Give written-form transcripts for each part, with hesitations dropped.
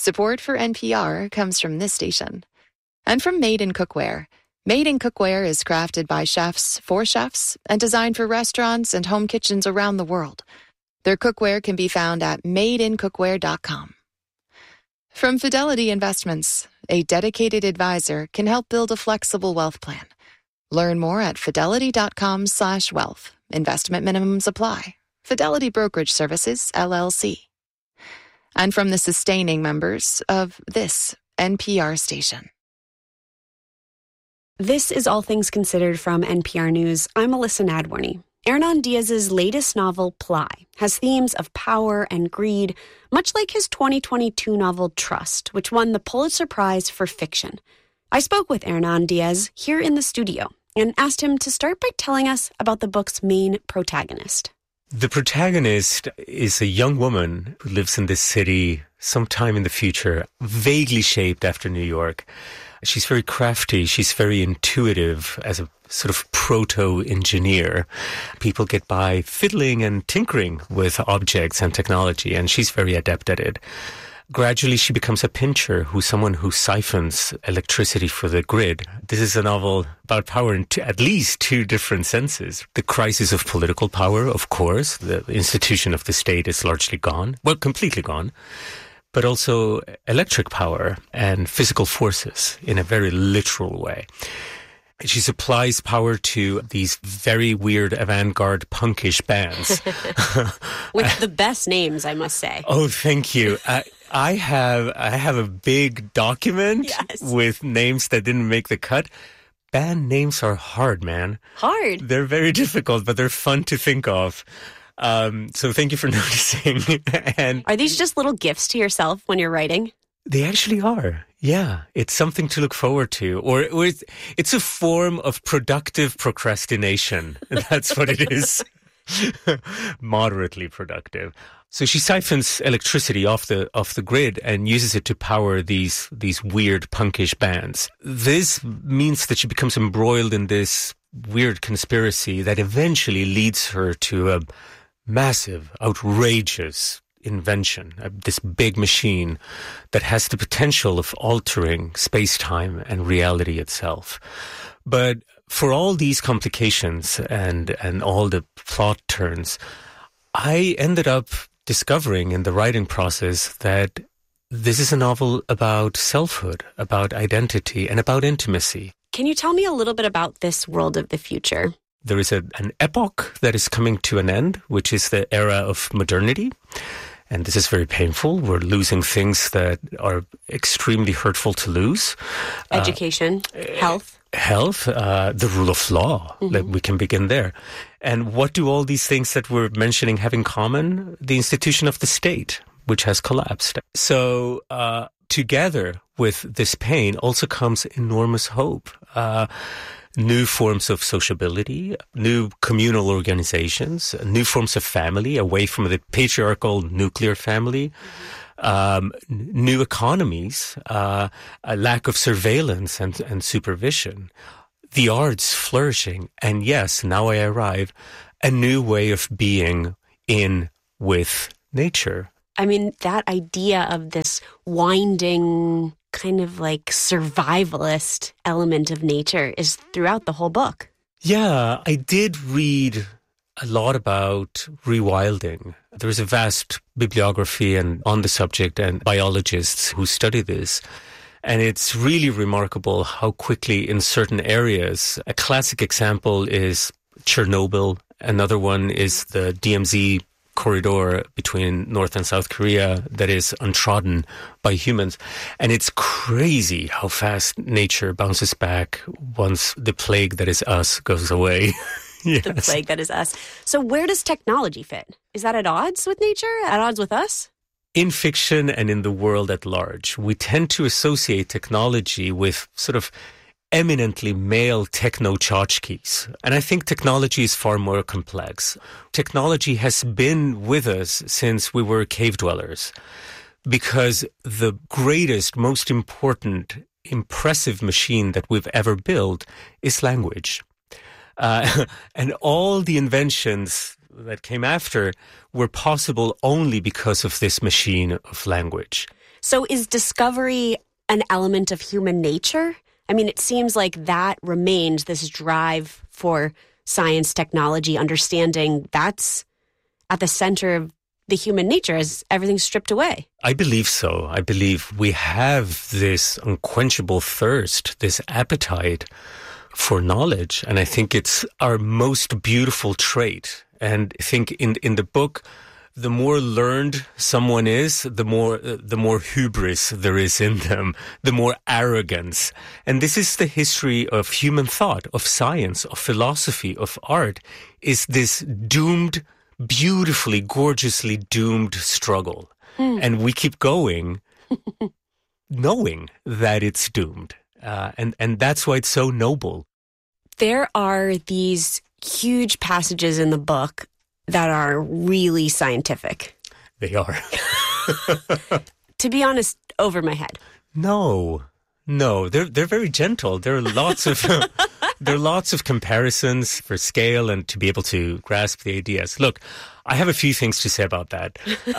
Support for NPR comes from this station. And from Made in Cookware. Made in Cookware is crafted by chefs for chefs and designed for restaurants and home kitchens around the world. Their cookware can be found at madeincookware.com. From Fidelity Investments, a dedicated advisor can help build a flexible wealth plan. Learn more at fidelity.com/wealth. Investment minimums apply. Fidelity Brokerage Services, LLC. And from the sustaining members of this NPR station. This is All Things Considered from NPR News. I'm Alyssa Nadworny. Hernan Diaz's latest novel, Ply, has themes of power and greed, much like his 2022 novel, Trust, which won the Pulitzer Prize for fiction. I spoke with Hernan Diaz here in the studio and asked him to start by telling us about the book's main protagonist. The protagonist is a young woman who lives in this city sometime in the future, vaguely shaped after New York. She's very crafty. She's very intuitive as a sort of proto-engineer. People get by fiddling and tinkering with objects and technology, and she's very adept at it. Gradually, she becomes a pincher, someone who siphons electricity for the grid. This is a novel about power in at least two different senses. The crisis of political power, of course. The institution of the state is largely gone. Well, completely gone. But also electric power and physical forces in a very literal way. She supplies power to these very weird avant-garde punkish bands. With the best names, I must say. Oh, thank you. I have a big document with names that didn't make the cut. Band names are hard, man. Hard? They're very difficult, but they're fun to think of. So thank you for noticing. And are these just little gifts to yourself when you're writing? They actually are. Yeah. It's something to look forward to. Or it's a form of productive procrastination. That's what it is. Moderately productive. So she siphons electricity off the grid and uses it to power these weird punkish bands. This means that she becomes embroiled in this weird conspiracy that eventually leads her to a massive, outrageous invention, this big machine that has the potential of altering space-time and reality itself. But for all these complications and all the plot turns, I ended up discovering in the writing process that this is a novel about selfhood, about identity, and about intimacy. Can you tell me a little bit about this world of the future? There is an epoch that is coming to an end, which is the era of modernity. And this is very painful. We're losing things that are extremely hurtful to lose. Education, health. The rule of law. Mm-hmm. We can begin there. And what do all these things that we're mentioning have in common? The institution of the state, which has collapsed. So together with this pain also comes enormous hope. New forms of sociability, new communal organizations, new forms of family away from the patriarchal nuclear family, new economies, a lack of surveillance and supervision, the arts flourishing, and yes, now I arrive, a new way of being in with nature. I mean, that idea of this winding kind of like survivalist element of nature is throughout the whole book. Yeah, I did read a lot about rewilding. There is a vast bibliography on the subject and biologists who study this. And it's really remarkable how quickly in certain areas, a classic example is Chernobyl. Another one is the DMZ corridor between North and South Korea that is untrodden by humans. And it's crazy how fast nature bounces back once the plague that is us goes away. Yes. The plague that is us. So where does technology fit? Is that at odds with nature? At odds with us? In fiction and in the world at large, we tend to associate technology with sort of eminently male techno-tchotchkes. And I think technology is far more complex. Technology has been with us since we were cave dwellers, because the greatest, most important, impressive machine that we've ever built is language. And all the inventions that came after were possible only because of this machine of language. So is discovery an element of human nature? I mean, it seems like that remains this drive for science, technology, understanding. That's at the center of the human nature as everything's stripped away. I believe so. I believe we have this unquenchable thirst, this appetite for knowledge. And I think it's our most beautiful trait. And I think in the book, the more learned someone is, the more hubris there is in them, the more arrogance. And this is the history of human thought, of science, of philosophy, of art, is this doomed, beautifully, gorgeously doomed struggle. And we keep going knowing that it's doomed. And that's why it's so noble. There are these huge passages in the book that are really scientific. They are. To be honest, over my head. No, they're very gentle. There are lots of comparisons for scale and to be able to grasp the ideas. Look, I have a few things to say about that.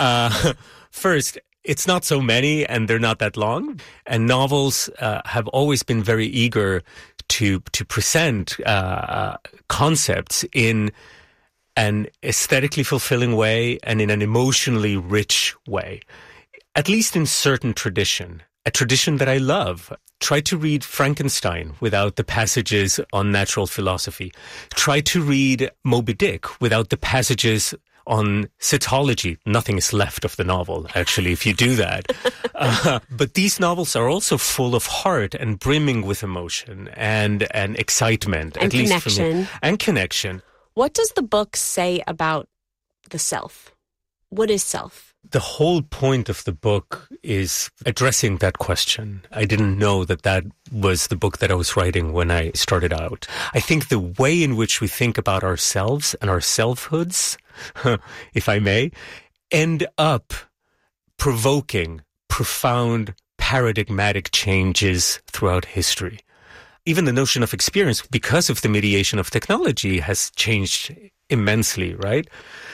First, it's not so many and they're not that long. And novels have always been very eager to present concepts in an aesthetically fulfilling way and in an emotionally rich way, at least in certain tradition, a tradition that I love. Try to read Frankenstein without the passages on natural philosophy. Try to read Moby Dick without the passages on cytology. Nothing is left of the novel, actually, if you do that. But these novels are also full of heart and brimming with emotion and excitement. And at connection. Least for me. And connection. What does the book say about the self? What is self? The whole point of the book is addressing that question. I didn't know that was the book that I was writing when I started out. I think the way in which we think about ourselves and our selfhoods, if I may, end up provoking profound paradigmatic changes throughout history. Even the notion of experience, because of the mediation of technology, has changed immensely, right?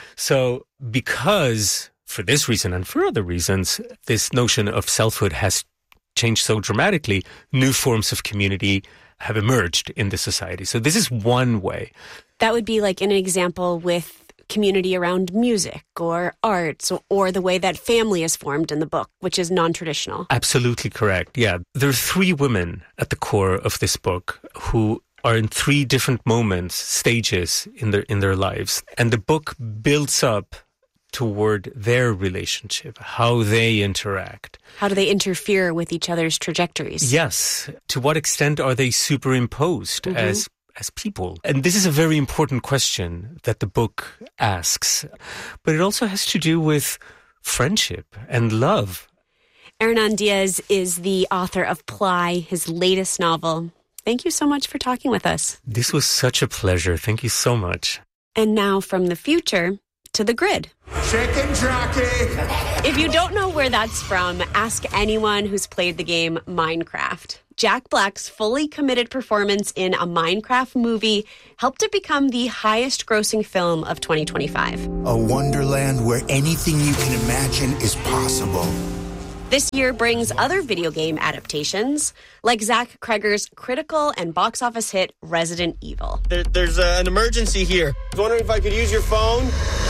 So because, for this reason and for other reasons, this notion of selfhood has changed so dramatically, new forms of community have emerged in the society. So this is one way. That would be like an example with community around music or arts or the way that family is formed in the book, which is non-traditional. Absolutely correct. Yeah. There are three women at the core of this book who are in three different moments, stages in their lives. And the book builds up toward their relationship, how they interact. How do they interfere with each other's trajectories? Yes. To what extent are they superimposed as people? And this is a very important question that the book asks. But it also has to do with friendship and love. Hernan Diaz is the author of Ply, his latest novel. Thank you so much for talking with us. This was such a pleasure. Thank you so much. And now from the future to the grid. Chicken jockey! If you don't know where that's from, ask anyone who's played the game Minecraft. Jack Black's fully committed performance in a Minecraft movie helped it become the highest grossing film of 2025. A wonderland where anything you can imagine is possible. This year brings other video game adaptations, like Zach Kreger's critical and box office hit Resident Evil. There's an emergency here. I was wondering if I could use your phone?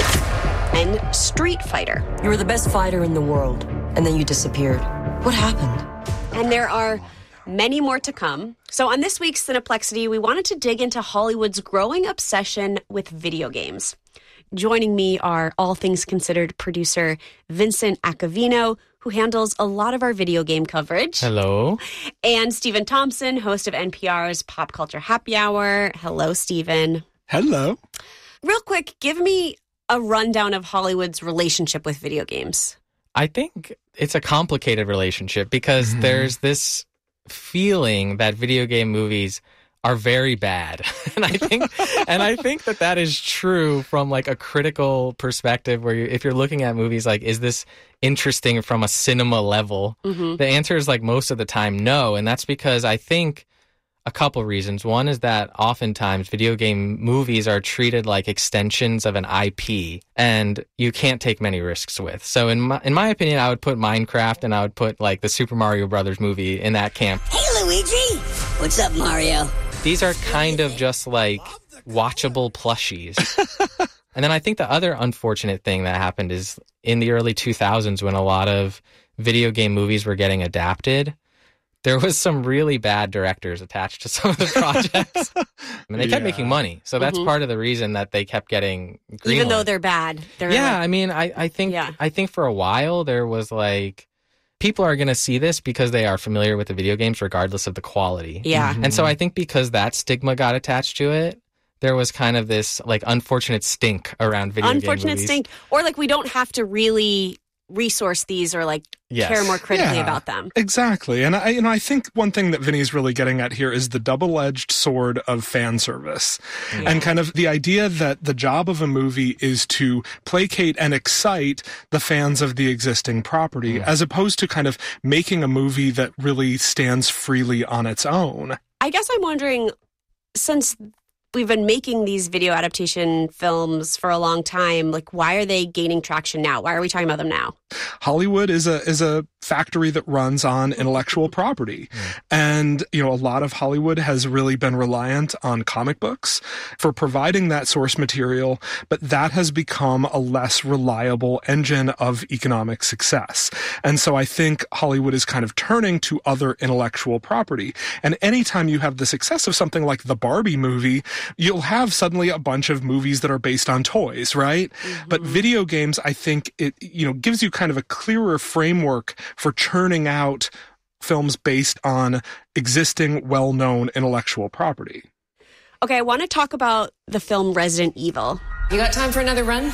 And Street Fighter. You were the best fighter in the world, and then you disappeared. What happened? And there are many more to come. So on this week's Cineplexity, we wanted to dig into Hollywood's growing obsession with video games. Joining me are All Things Considered producer Vincent Acavino, who handles a lot of our video game coverage. Hello. And Stephen Thompson, host of NPR's Pop Culture Happy Hour. Hello, Stephen. Hello. Real quick, give me a rundown of Hollywood's relationship with video games. I think it's a complicated relationship because there's this feeling that video game movies are very bad. and I think that is true from like a critical perspective where if you're looking at movies like, is this interesting from a cinema level? The answer is like most of the time, no. And that's because I think a couple reasons. One is that oftentimes video game movies are treated like extensions of an IP, and you can't take many risks with. So in my opinion, I would put Minecraft and I would put like the Super Mario Brothers movie in that camp. Hey, Luigi! What's up, Mario? These are kind of just like watchable plushies. And then I think the other unfortunate thing that happened is in the early 2000s when a lot of video game movies were getting adapted, there was some really bad directors attached to some of the projects. I mean, they kept making money. So that's part of the reason that they kept getting greenlit. Even though they're bad. I mean, I think for a while there was like, people are going to see this because they are familiar with the video games regardless of the quality. Yeah. And so I think because that stigma got attached to it, there was kind of this like unfortunate stink around video game movies. Unfortunate stink. Or like we don't have to really resource these or like care more critically about them. Exactly. And I think one thing that Vinny's really getting at here is the double-edged sword of fan service. Yeah. And kind of the idea that the job of a movie is to placate and excite the fans of the existing property, as opposed to kind of making a movie that really stands freely on its own. I guess I'm wondering, since we've been making these video adaptation films for a long time, like why are they gaining traction now? Why are we talking about them now? Hollywood is a factory that runs on intellectual property. And, a lot of Hollywood has really been reliant on comic books for providing that source material, but that has become a less reliable engine of economic success. And so I think Hollywood is kind of turning to other intellectual property. And anytime you have the success of something like the Barbie movie, you'll have suddenly a bunch of movies that are based on toys, right? But video games, I think it, gives you kind of a clearer framework for churning out films based on existing, well-known intellectual property. Okay, I want to talk about the film Resident Evil. You got time for another run?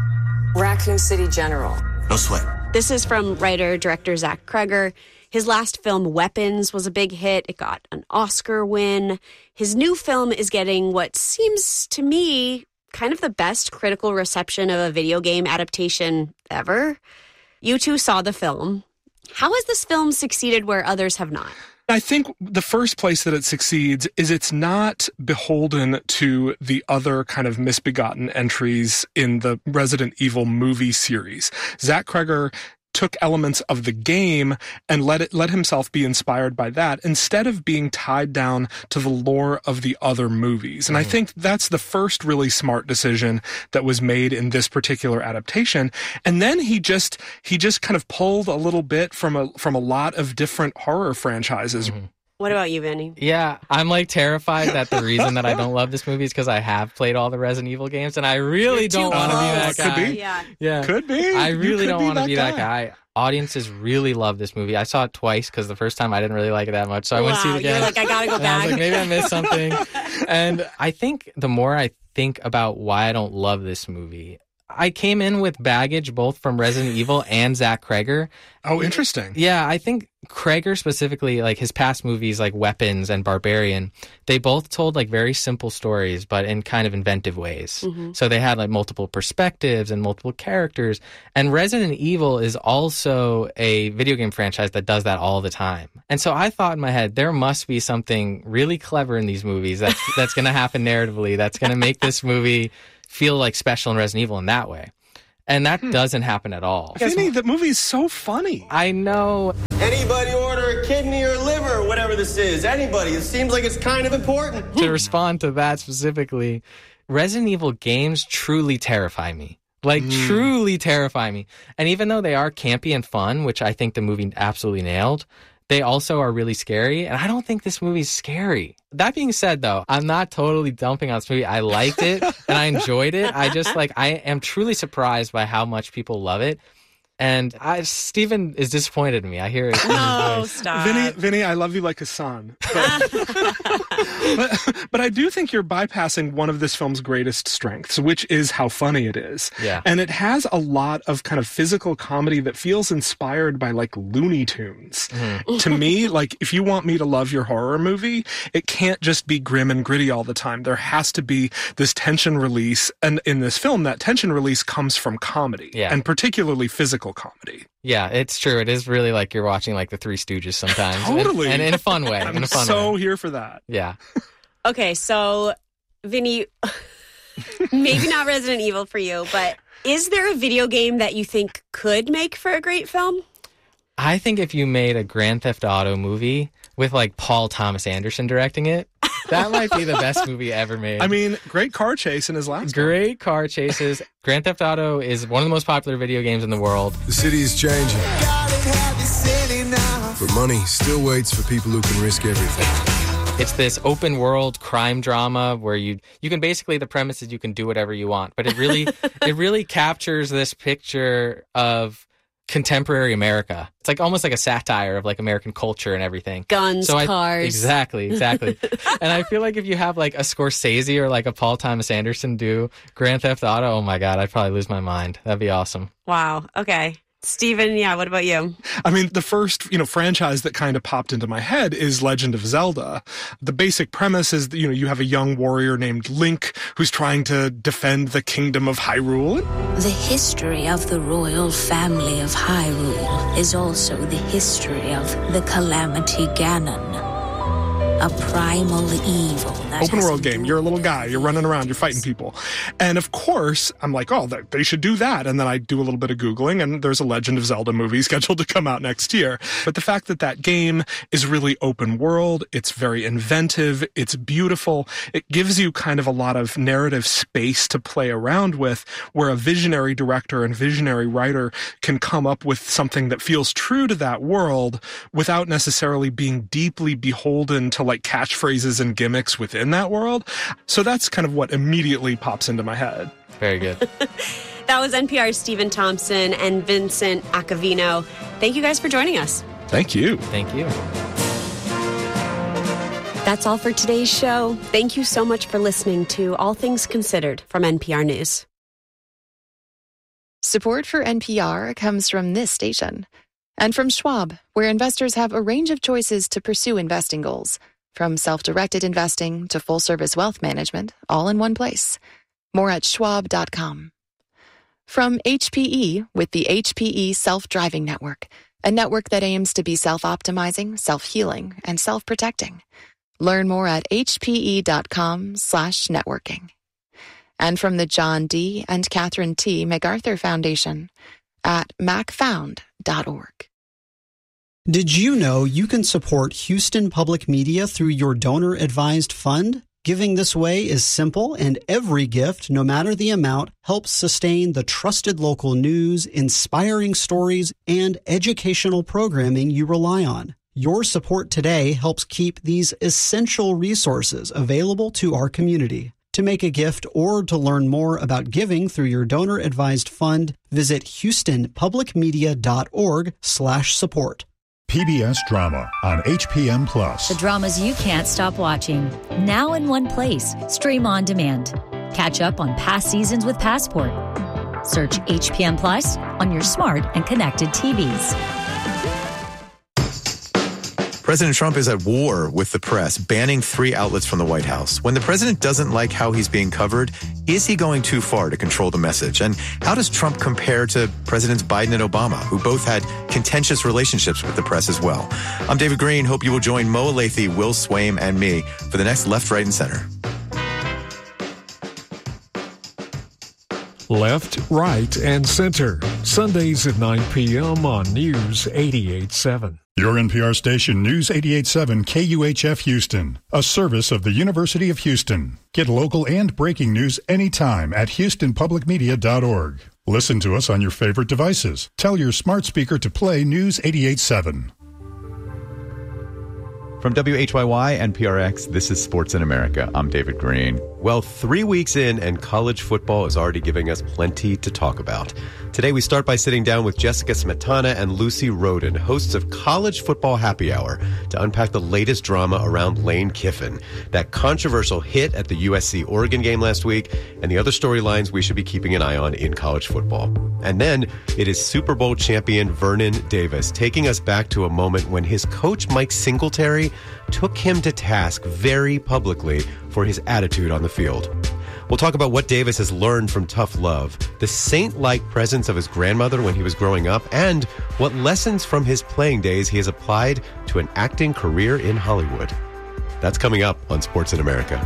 Raccoon City General. No sweat. This is from writer-director Zach Kreger. His last film, Weapons, was a big hit. It got an Oscar win. His new film is getting what seems to me kind of the best critical reception of a video game adaptation ever. You two saw the film. How has this film succeeded where others have not? I think the first place that it succeeds is it's not beholden to the other kind of misbegotten entries in the Resident Evil movie series. Zach Kreger took elements of the game and let himself be inspired by that instead of being tied down to the lore of the other movies. And I think that's the first really smart decision that was made in this particular adaptation. And then he just kind of pulled a little bit from a lot of different horror franchises. What about you, Vinny? Yeah, I'm like terrified that the reason that I don't love this movie is because I have played all the Resident Evil games, and I really don't want to be that guy. Could be. Yeah. Could be. I really don't want to be that guy. Audiences really love this movie. I saw it twice because the first time I didn't really like it that much, so I went to see it again. You're like, I gotta go back. I was like, maybe I missed something. And I think the more I think about why I don't love this movie, I came in with baggage both from Resident Evil and Zach Kreger. Oh, interesting. Yeah, I think Kreger specifically, like his past movies like Weapons and Barbarian, they both told like very simple stories, but in kind of inventive ways. So they had like multiple perspectives and multiple characters. And Resident Evil is also a video game franchise that does that all the time. And so I thought in my head, there must be something really clever in these movies that's going to happen narratively, that's going to make this movie feel like special in Resident Evil in that way. And that doesn't happen at all. Vinny, the movie is so funny. I know. Anybody order a kidney or liver or whatever this is? Anybody. It seems like it's kind of important. To respond to that specifically, Resident Evil games truly terrify me. Truly terrify me. And even though they are campy and fun, which I think the movie absolutely nailed, they also are really scary, and I don't think this movie's scary. That being said, though, I'm not totally dumping on this movie. I liked it, and I enjoyed it. I am truly surprised by how much people love it. And Steven is disappointed in me. I hear it. No, stop. Vinny, I love you like a son. But I do think you're bypassing one of this film's greatest strengths, which is how funny it is. Yeah. And it has a lot of kind of physical comedy that feels inspired by like Looney Tunes. To me, like if you want me to love your horror movie, it can't just be grim and gritty all the time. There has to be this tension release. And in this film, that tension release comes from comedy and particularly physical physical comedy. Yeah, it's true. It is really like you're watching like the Three Stooges sometimes. Totally. And in a fun way. I'm so here for that. Yeah. Okay, so Vinny, maybe not Resident Evil for you, but is there a video game that you think could make for a great film? I think if you made a Grand Theft Auto movie with like Paul Thomas Anderson directing it, that might be the best movie ever made. I mean, great car chase in his last Great car chases. Grand Theft Auto is one of the most popular video games in the world. The city is changing. But money still waits for people who can risk everything. It's this open world crime drama where you can basically, the premise is you can do whatever you want, but it really captures this picture of contemporary America. It's like almost like a satire of like American culture and everything. Guns, cars. Exactly. And I feel like if you have like a Scorsese or like a Paul Thomas Anderson do Grand Theft Auto, oh my God, I'd probably lose my mind. That'd be awesome. Wow. Okay. Steven, yeah, what about you? I mean, the first, franchise that kind of popped into my head is Legend of Zelda. The basic premise is, you have a young warrior named Link who's trying to defend the kingdom of Hyrule. The history of the royal family of Hyrule is also the history of the Calamity Ganon. A primal evil. Open world game. You're a little guy. You're running around. You're fighting people. And of course, I'm like, oh, they should do that. And then I do a little bit of Googling, and there's a Legend of Zelda movie scheduled to come out next year. But the fact that game is really open world, it's very inventive, it's beautiful, it gives you kind of a lot of narrative space to play around with, where a visionary director and visionary writer can come up with something that feels true to that world without necessarily being deeply beholden to like catchphrases and gimmicks within that world. So that's kind of what immediately pops into my head. Very good. That was NPR's Stephen Thompson and Vincent Acavino. Thank you guys for joining us. Thank you. Thank you. That's all for today's show. Thank you so much for listening to All Things Considered from NPR News. Support for NPR comes from this station and from Schwab, where investors have a range of choices to pursue investing goals, from self-directed investing to full-service wealth management, all in one place. More at schwab.com. From HPE, with the HPE Self-Driving Network, a network that aims to be self-optimizing, self-healing, and self-protecting. Learn more at hpe.com/networking. And from the John D. and Catherine T. MacArthur Foundation at macfound.org. Did you know you can support Houston Public Media through your donor-advised fund? Giving this way is simple, and every gift, no matter the amount, helps sustain the trusted local news, inspiring stories, and educational programming you rely on. Your support today helps keep these essential resources available to our community. To make a gift or to learn more about giving through your donor-advised fund, visit houstonpublicmedia.org/support. PBS Drama on HPM+. The dramas you can't stop watching. Now in one place. Stream on demand. Catch up on past seasons with Passport. Search HPM+ on your smart and connected TVs. President Trump is at war with the press, banning 3 outlets from the White House. When the president doesn't like how he's being covered, is he going too far to control the message? And how does Trump compare to Presidents Biden and Obama, who both had contentious relationships with the press as well? I'm David Green. Hope you will join Mo Alathe, Will Swaim, and me for the next Left, Right, and Center. Left, Right, and Center. Sundays at 9 p.m. on News 88.7. Your NPR station, News 88.7 KUHF Houston, a service of the University of Houston. Get local and breaking news anytime at houstonpublicmedia.org. Listen to us on your favorite devices. Tell your smart speaker to play News 88.7. From WHYY and PRX, this is Sports in America. I'm David Green. Well, 3 weeks in, and college football is already giving us plenty to talk about. Today, we start by sitting down with Jessica Smetana and Lucy Roden, hosts of College Football Happy Hour, to unpack the latest drama around Lane Kiffin, that controversial hit at the USC-Oregon game last week, and the other storylines we should be keeping an eye on in college football. And then, it is Super Bowl champion Vernon Davis taking us back to a moment when his coach Mike Singletary took him to task very publicly for his attitude on the field. We'll talk about what Davis has learned from tough love, the saint-like presence of his grandmother when he was growing up, and what lessons from his playing days he has applied to an acting career in Hollywood. That's coming up on Sports in America.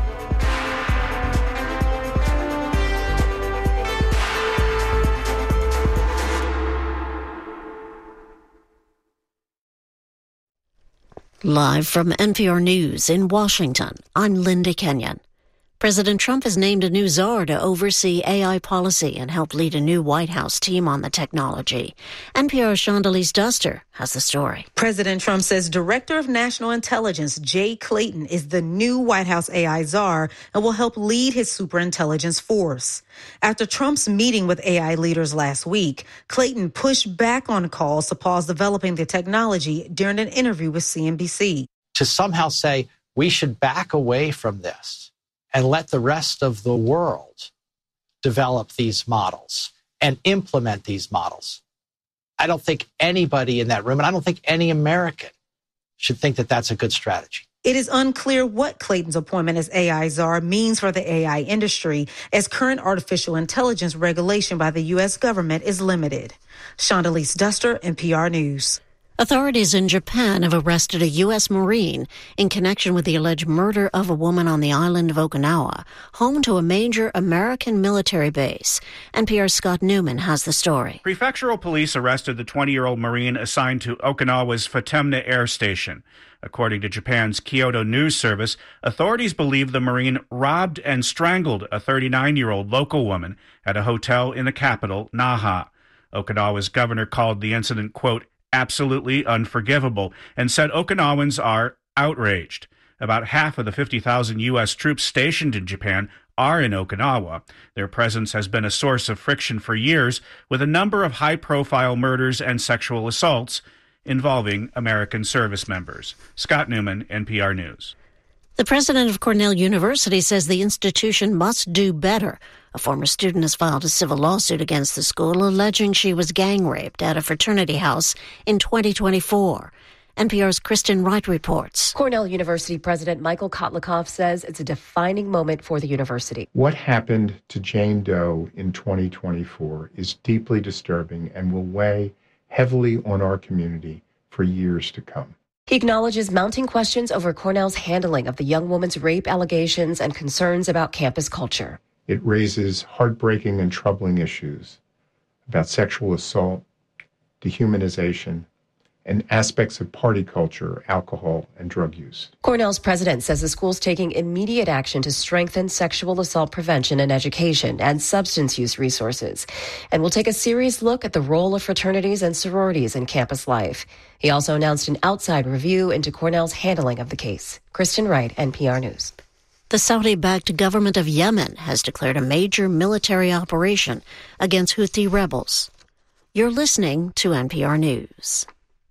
Live from NPR News in Washington, I'm Linda Kenyon. President Trump has named a new czar to oversee AI policy and help lead a new White House team on the technology. NPR's Shondelise Duster has the story. President Trump says Director of National Intelligence Jay Clayton is the new White House AI czar and will help lead his superintelligence force. After Trump's meeting with AI leaders last week, Clayton pushed back on calls to pause developing the technology during an interview with CNBC. To somehow say we should back away from this and let the rest of the world develop these models and implement these models. I don't think anybody in that room, and I don't think any American should think that that's a good strategy. It is unclear what Clayton's appointment as AI czar means for the AI industry, as current artificial intelligence regulation by the U.S. government is limited. Shondelise Duster, NPR News. Authorities in Japan have arrested a U.S. Marine in connection with the alleged murder of a woman on the island of Okinawa, home to a major American military base. NPR's Scott Newman has the story. Prefectural police arrested the 20-year-old Marine assigned to Okinawa's Futemna Air Station. According to Japan's Kyodo News Service, authorities believe the Marine robbed and strangled a 39-year-old local woman at a hotel in the capital, Naha. Okinawa's governor called the incident, quote, absolutely unforgivable, and said Okinawans are outraged. About half of the 50,000 U.S. troops stationed in Japan are in Okinawa. Their presence has been a source of friction for years, with a number of high-profile murders and sexual assaults involving American service members. Scott Newman, NPR News. The president of Cornell University says the institution must do better. A former student has filed a civil lawsuit against the school alleging she was gang raped at a fraternity house in 2024. NPR's Kristen Wright reports. Cornell University President Michael Kotlikoff says it's a defining moment for the university. What happened to Jane Doe in 2024 is deeply disturbing and will weigh heavily on our community for years to come. He acknowledges mounting questions over Cornell's handling of the young woman's rape allegations and concerns about campus culture. It raises heartbreaking and troubling issues about sexual assault, dehumanization, and aspects of party culture, alcohol, and drug use. Cornell's president says the school's taking immediate action to strengthen sexual assault prevention and education and substance use resources, and will take a serious look at the role of fraternities and sororities in campus life. He also announced an outside review into Cornell's handling of the case. Kristen Wright, NPR News. The Saudi-backed government of Yemen has declared a major military operation against Houthi rebels. You're listening to NPR News.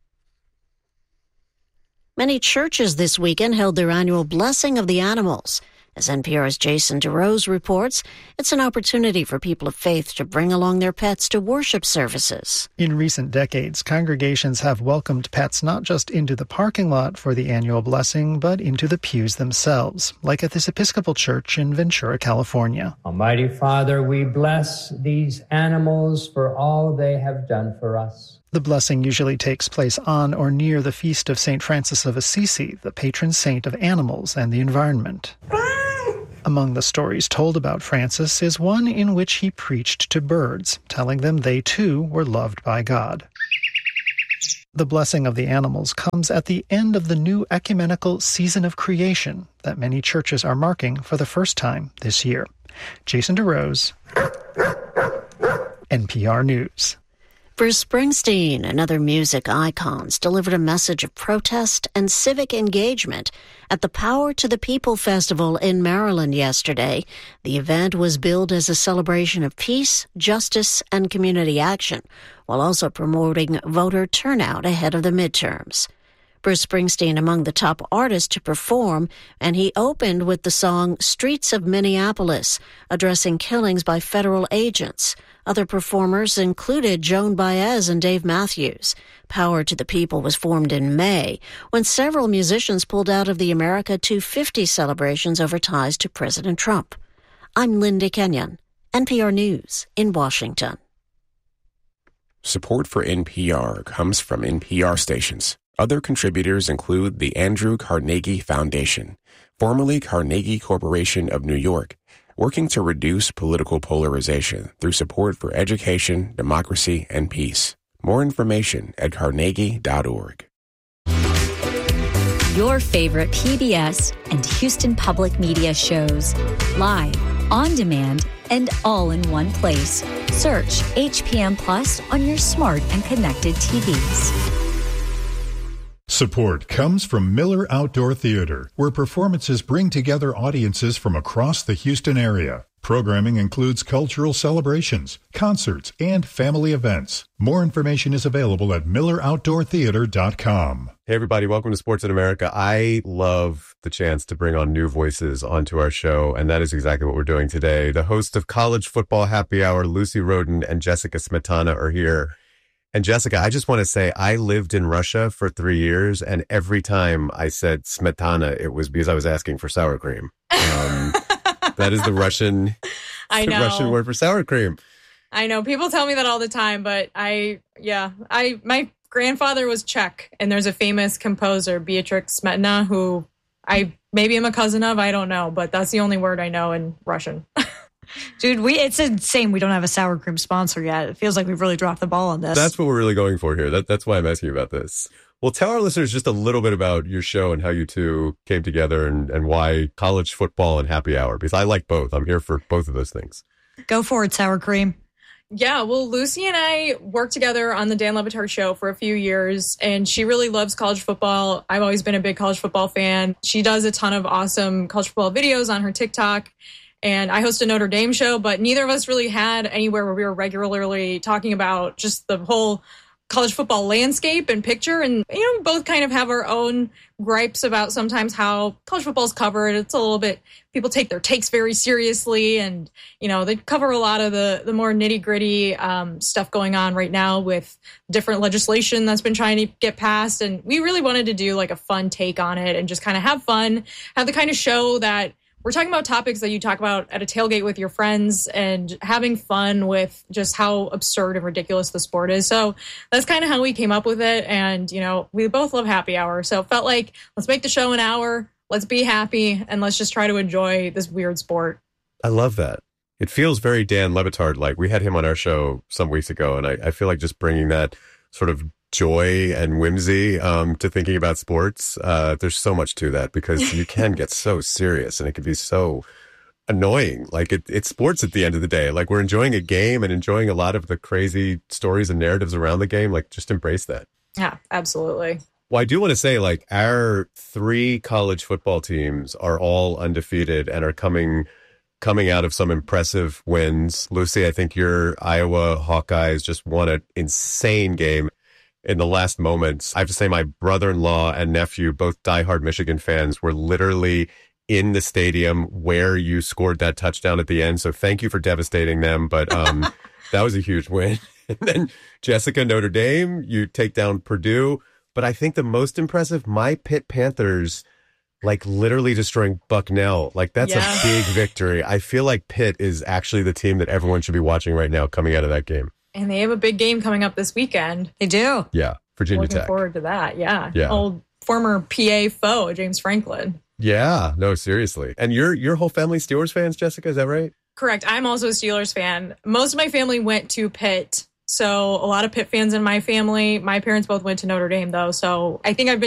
Many churches this weekend held their annual Blessing of the Animals. As NPR's Jason DeRose reports, it's an opportunity for people of faith to bring along their pets to worship services. In recent decades, congregations have welcomed pets not just into the parking lot for the annual blessing, but into the pews themselves, like at this Episcopal church in Ventura, California. Almighty Father, we bless these animals for all they have done for us. The blessing usually takes place on or near the feast of St. Francis of Assisi, the patron saint of animals and the environment. Among the stories told about Francis is one in which he preached to birds, telling them they too were loved by God. The blessing of the animals comes at the end of the new ecumenical season of creation that many churches are marking for the first time this year. Jason DeRose, NPR News. Bruce Springsteen and other music icons delivered a message of protest and civic engagement at the Power to the People Festival in Maryland yesterday. The event was billed as a celebration of peace, justice, and community action, while also promoting voter turnout ahead of the midterms. Bruce Springsteen among the top artists to perform, and he opened with the song Streets of Minneapolis, addressing killings by federal agents. Other performers included Joan Baez and Dave Matthews. Power to the People was formed in May, when several musicians pulled out of the America 250 celebrations over ties to President Trump. I'm Linda Kenyon, NPR News in Washington. Support for NPR comes from NPR stations. Other contributors include the Andrew Carnegie Foundation, formerly Carnegie Corporation of New York, working to reduce political polarization through support for education, democracy, and peace. More information at carnegie.org. Your favorite PBS and Houston Public Media shows, live, on demand, and all in one place. Search HPM Plus on your smart and connected TVs. Support comes from Miller Outdoor Theater, where performances bring together audiences from across the Houston area. Programming includes cultural celebrations, concerts, and family events. More information is available at milleroutdoortheater.com. Hey, everybody. Welcome to Sports in America. I love the chance to bring on new voices onto our show, and that is exactly what we're doing today. The hosts of College Football Happy Hour, Lucy Roden and Jessica Smetana, are here. And Jessica, I just want to say I lived in Russia for 3 years, and every time I said Smetana, it was because I was asking for sour cream. That is the Russian word for sour cream. I know. People tell me that all the time, but my grandfather was Czech, and there's a famous composer, Beatrix Smetana, who I maybe am a cousin of. I don't know, but that's the only word I know in Russian. Dude, it's insane we don't have a sour cream sponsor yet. It feels like we've really dropped the ball on this. That's what we're really going for here. That's why I'm asking you about this. Well, tell our listeners just a little bit about your show and how you two came together and why College Football and Happy Hour, because I like both. I'm here for both of those things. Go for it, sour cream. Yeah, well, Lucy and I worked together on the Dan Le Batard Show for a few years, and she really loves college football. I've always been a big college football fan. She does a ton of awesome college football videos on her TikTok. And I host a Notre Dame show, but neither of us really had anywhere where we were regularly talking about just the whole college football landscape and picture. And, we both kind of have our own gripes about sometimes how college football is covered. It's a little bit, people take their takes very seriously. And, they cover a lot of the more nitty gritty stuff going on right now with different legislation that's been trying to get passed. And we really wanted to do like a fun take on it and just kind of have fun, have the kind of show that we're talking about topics that you talk about at a tailgate with your friends and having fun with just how absurd and ridiculous the sport is. So that's kind of how we came up with it. And, we both love happy hour. So it felt like, let's make the show an hour. Let's be happy. And let's just try to enjoy this weird sport. I love that. It feels very Dan Le Batard-like. We had him on our show some weeks ago. And I feel like just bringing that sort of joy and whimsy to thinking about sports. There's so much to that because you can get so serious and it can be so annoying. Like it's sports at the end of the day. Like we're enjoying a game and enjoying a lot of the crazy stories and narratives around the game. Like just embrace that. Yeah, absolutely. Well, I do want to say like our 3 college football teams are all undefeated and are coming out of some impressive wins. Lucy, I think your Iowa Hawkeyes just won an insane game in the last moments. I have to say my brother-in-law and nephew, both diehard Michigan fans, were literally in the stadium where you scored that touchdown at the end. So thank you for devastating them. But that was a huge win. And then Jessica, Notre Dame, you take down Purdue. But I think the most impressive, my Pitt Panthers, like literally destroying Bucknell. Like that's a big victory. I feel like Pitt is actually the team that everyone should be watching right now coming out of that game. And they have a big game coming up this weekend. They do. Yeah, Virginia Tech. Looking forward to that. Yeah. Old former PA foe, James Franklin. Yeah, no, seriously. And your whole family Steelers fans, Jessica, is that right? Correct. I'm also a Steelers fan. Most of my family went to Pitt. So a lot of Pitt fans in my family. My parents both went to Notre Dame, though. So I think I've been